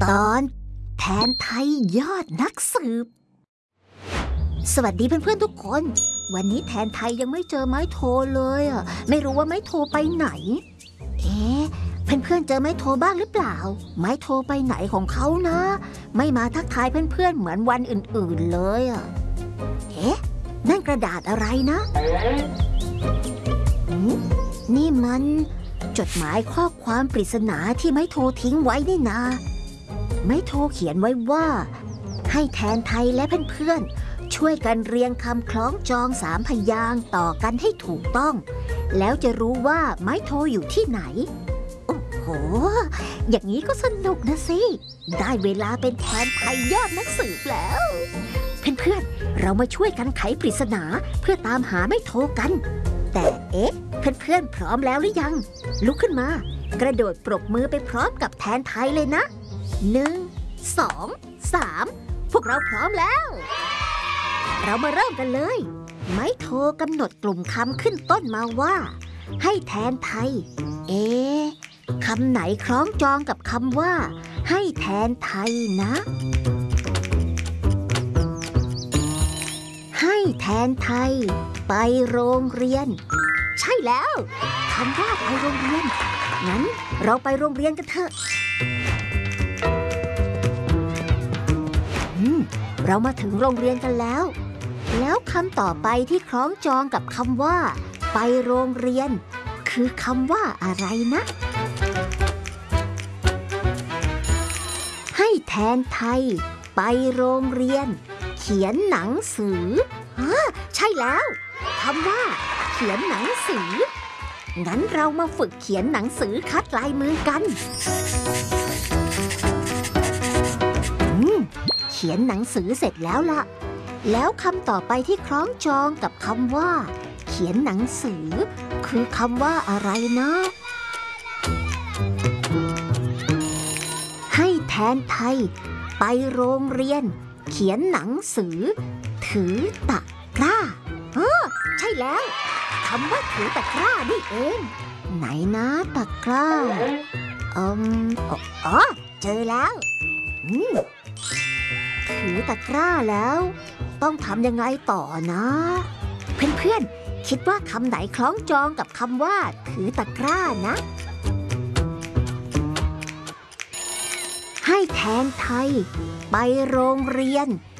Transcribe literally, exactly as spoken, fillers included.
ตอนแทนไทยยอดนักสืบสวัสดีเพื่อนๆทุกคนวันนี้แทนไทยยังไม่เจอไม้โทเลยอ่ะไม่รู้ว่าไม้โทไปไหนเอ๊ะเพื่อนๆเจอไม้โทบ้างหรือเปล่าไม้โทไปไหนของเขานะไม่มาทักทายเพื่อนๆเหมือนวันอื่นๆเลยอ่ะเอ๊ะนั่นกระดาษอะไรนะนี่มันจดหมายข้อความปริศนาที่ไม้โททิ้งไว้นี่นาไม้โทเขียนไว้ว่าให้แทนไทยและเพื่อนๆช่วยกันเรียงคำคล้องจองสามพยางค์ต่อกันให้ถูกต้องแล้วจะรู้ว่าไม้โทอยู่ที่ไหนโอ้โหอย่างนี้ก็สนุกนะสิได้เวลาเป็นแทนไทยยอดนักสืบแล้วเพื่อนๆเรามาช่วยกันไขปริศนาเพื่อตามหาไม้โทกันแต่เอ๊ะเพื่อนๆพร้อมแล้วหรือยังลุกขึ้นมากระโดดปรบมือไปพร้อมกับแทนไทยเลยนะหนึ่งสองสามพวกเราพร้อมแล้วเรามาเริ่มกันเลยไม้โทกำหนดกลุ่มคำขึ้นต้นมาว่าให้แทนไทยเอ๊ะคำไหนคล้องจองกับคำว่าให้แทนไทยนะให้แทนไทยไปโรงเรียนใช่แล้วคำว่าไปโรงเรียนงั้นเราไปโรงเรียนกันเถอะอืมเรามาถึงโรงเรียนกันแล้วแล้วคำต่อไปที่คล้องจองกับคำว่าไปโรงเรียนคือคำว่าอะไรนะให้แทนไทยไปโรงเรียนเขียนหนังสือฮะใช่แล้วคำว่าเขียนหนังสืองั้นเรามาฝึกเขียนหนังสือคัดลายมือกันอืมเขียนหนังสือเสร็จแล้วล่ะแล้วคำต่อไปที่คล้องจองกับคำว่าเขียนหนังสือคือคำว่าอะไรนะให้แทนไทยไปโรงเรียนเขียนหนังสือถือตะกร้าเออใช่แล้วคำว่าถือตะกร้านี่เองไหนนะตะกร้าอืมอ๋อเจอแล้วอืมถือตะกร้าแล้วต้องทำยังไงต่อนะเพื่อนๆคิดว่าคำไหนคล้องจองกับคำว่าถือตะกร้านะให้แทนไทยไปโรงเรียน